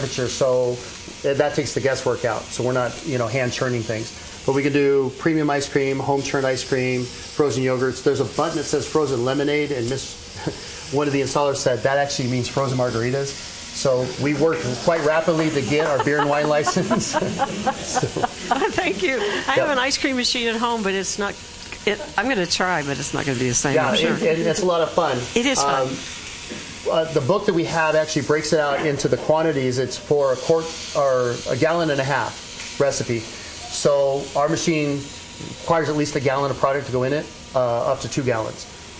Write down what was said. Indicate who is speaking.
Speaker 1: temperature, so that takes the guesswork out. So we're not, hand churning things. But we can do premium ice cream, home churned ice cream, frozen yogurts. There's a button that says frozen lemonade, and one of the installers said that actually means frozen margaritas. So we worked quite rapidly to get our beer and wine license.
Speaker 2: Thank you. I have an ice cream machine at home, but it's not. I'm going to try, but it's not going to be the same.
Speaker 1: Yeah,
Speaker 2: I'm sure.
Speaker 1: It's a lot of fun.
Speaker 2: It is fun.
Speaker 1: The book that we have actually breaks it out into the quantities. It's for a quart or a gallon and a half recipe. So our machine requires at least a gallon of product to go in it, up to 2 gallons.